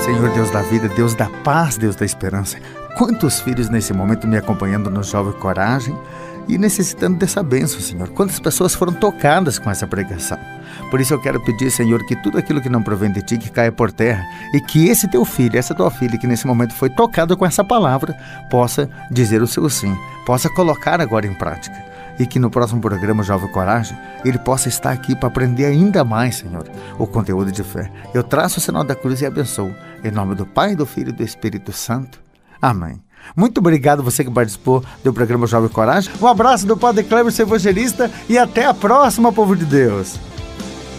Senhor, Deus da vida, Deus da paz, Deus da esperança. Quantos filhos nesse momento me acompanhando no Jovem Coragem e necessitando dessa bênção, Senhor. Quantas pessoas foram tocadas com essa pregação. Por isso eu quero pedir, Senhor, que tudo aquilo que não provém de Ti, que caia por terra, e que esse Teu filho, essa Tua filha, que nesse momento foi tocado com essa palavra, possa dizer o seu sim, possa colocar agora em prática. E que no próximo programa Jovem Coragem, ele possa estar aqui para aprender ainda mais, Senhor, o conteúdo de fé. Eu traço o sinal da cruz e abençoo. Em nome do Pai, do Filho e do Espírito Santo. Amém. Muito obrigado você que participou do programa Jovem Coragem. Um abraço do Padre Cleber, seu evangelista, e até a próxima, povo de Deus.